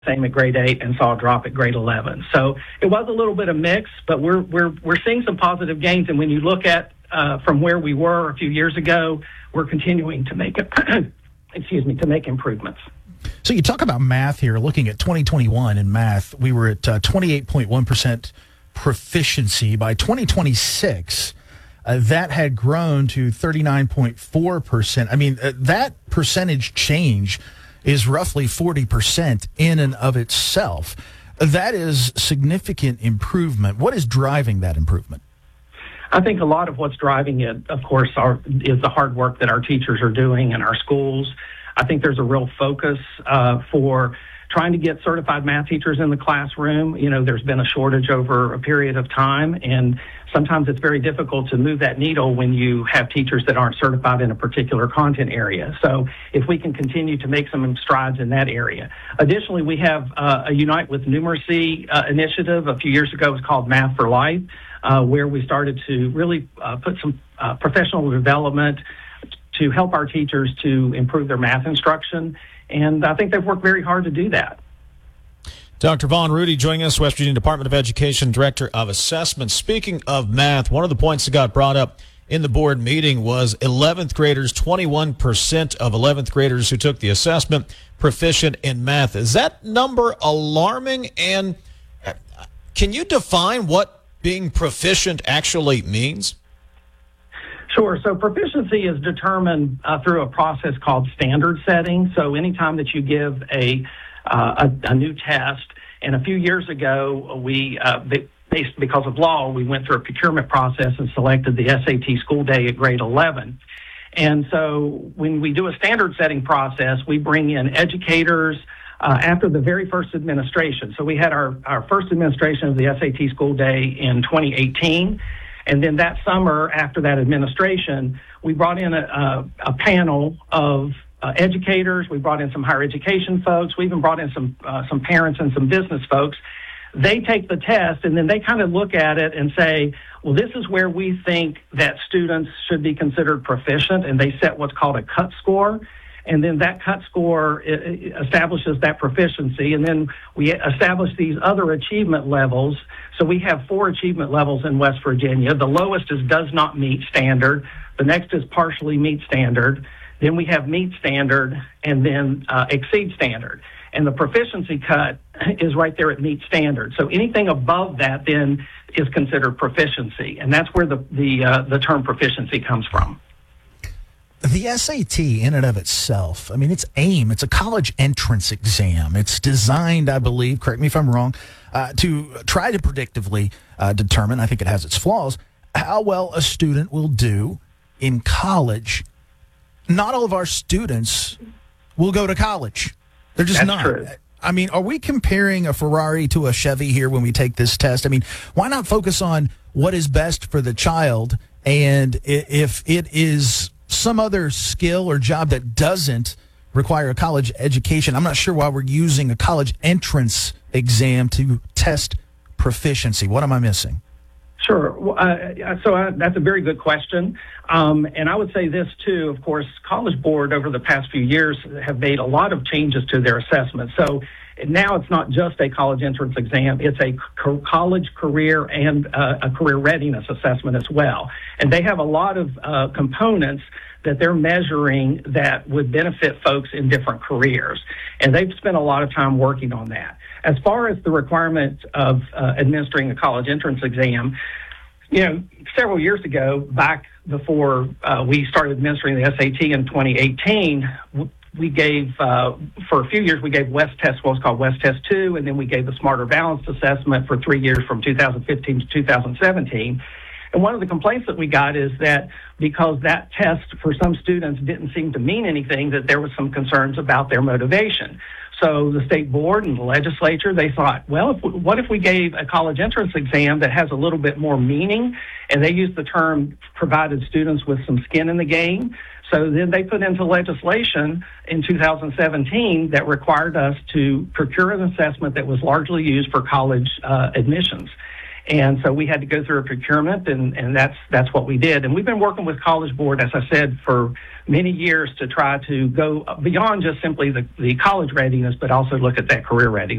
same at grade 8 and saw a drop at grade 11. So it was a little bit of mix, but we're seeing some positive gains. And when you look at from where we were a few years ago, we're continuing to make to make improvements. So you talk about math here. Looking at 2021 in math, we were at 28.1% proficiency. By 2026, that had grown to 39.4%. I mean, that percentage change is roughly 40% in and of itself. That is significant improvement. What is driving that improvement? I think a lot of what's driving it, of course, is the hard work that our teachers are doing in our schools. I think there's a real focus for trying to get certified math teachers in the classroom. You know, there's been a shortage over a period of time, and sometimes it's very difficult to move that needle when you have teachers that aren't certified in a particular content area. So if we can continue to make some strides in that area. Additionally, we have a Unite with Numeracy initiative a few years ago. It was called Math for Life, where we started to really put some professional development to help our teachers to improve their math instruction. And I think they've worked very hard to do that. Dr. Vaughn Rudy joining us, West Virginia Department of Education, Director of Assessment. Speaking of math, one of the points that got brought up in the board meeting was 11th graders, 21% of 11th graders who took the assessment proficient in math. Is that number alarming? And can you define what being proficient actually means? Sure. So proficiency is determined through a process called standard setting. So anytime that you give a new test, and a few years ago, because of law, we went through a procurement process and selected the SAT school day at grade 11. And so when we do a standard setting process, we bring in educators after the very first administration. So we had our first administration of the SAT school day in 2018. And then that summer, after that administration, we brought in a panel of educators. We brought in some higher education folks. We even brought in some parents and some business folks. They take the test, and then they kind of look at it and say, well, this is where we think that students should be considered proficient, and they set what's called a cut score. And then that cut score establishes that proficiency. And then we establish these other achievement levels. So we have 4 achievement levels in West Virginia. The lowest is does not meet standard. The next is partially meet standard. Then we have meet standard and then exceed standard. And the proficiency cut is right there at meet standard. So anything above that then is considered proficiency. And that's where the term proficiency comes from. The SAT in and of itself, I mean, it's a college entrance exam. It's designed, I believe, correct me if I'm wrong, to try to predictively determine, I think it has its flaws, how well a student will do in college. Not all of our students will go to college. They're just not. True. I mean, are we comparing a Ferrari to a Chevy here when we take this test? I mean, why not focus on what is best for the child? And if it is some other skill or job that doesn't require a college education, I'm not sure why we're using a college entrance exam to test proficiency. What am I missing? Sure. That's a very good question. And I would say this, too. Of course, College Board over the past few years have made a lot of changes to their assessment. So now it's not just a college entrance exam. It's a college career and a career readiness assessment as well. And they have a lot of components that they're measuring that would benefit folks in different careers. And they've spent a lot of time working on that. As far as the requirement of administering a college entrance exam, you know, several years ago, back before we started administering the SAT in 2018, we gave, for a few years, we gave West Test, what's called West Test 2, and then we gave the Smarter Balanced Assessment for 3 years from 2015 to 2017. And one of the complaints that we got is that because that test for some students didn't seem to mean anything, that there was some concerns about their motivation. So the state board and the legislature, they thought, well, what if we gave a college entrance exam that has a little bit more meaning? And they used the term provided students with some skin in the game. So then they put into legislation in 2017 that required us to procure an assessment that was largely used for college admissions. And so we had to go through a procurement, and that's what we did. And we've been working with College Board, as I said, for many years to try to go beyond just simply the college readiness, but also look at that career readiness.